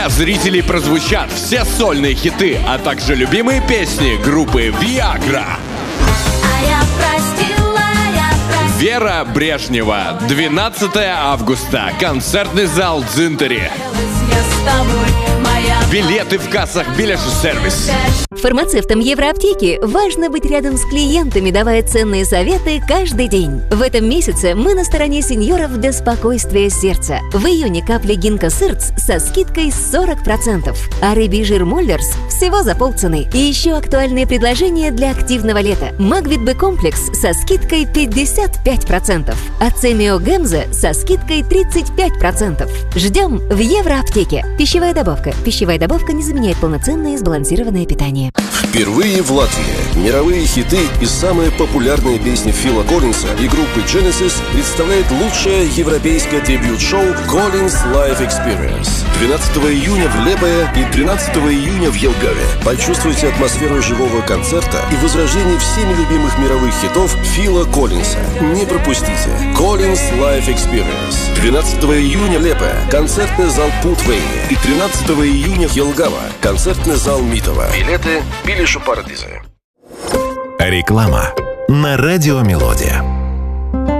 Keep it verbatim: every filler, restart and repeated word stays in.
Для зрителей прозвучат все сольные хиты, а также любимые песни группы Viagra. А я простила, я простила. Вера Брежнева. двенадцатого августа. Концертный зал Дзинтари. Билеты в кассах «Билет-сервис». Фармацевтам Евроаптеки важно быть рядом с клиентами, давая ценные советы каждый день. В этом месяце мы на стороне сеньоров для спокойствия сердца. В июне капли Гинка Сырц со скидкой сорок процентов, а рыбий жир Моллерс всего за полцены. И еще актуальные предложения для активного лета. Магвит Б-комплекс со скидкой пятьдесят пять процентов, а Цемио Гемза со скидкой тридцать пять процентов. Ждем в Евроаптеке. Пищевая добавка. Пищевая добавка не заменяет полноценное и сбалансированное питание. Впервые в Латвии мировые хиты и самые популярные песни Фила Коллинса и группы Genesis представляет лучшее европейское дебют-шоу Collins Live Experience. двенадцатого июня в Лепое и тринадцатого июня в Елгаве. Почувствуйте атмосферу живого концерта и возрождение всеми любимых мировых хитов Фила Коллинса. Не пропустите Collins Live Experience. двенадцатого июня Лепое, концертный зал Путвейни, и тринадцатого июня Елгава, концертный зал Митова. Билеты Билишу Парадиза. Реклама на радио Мелодия.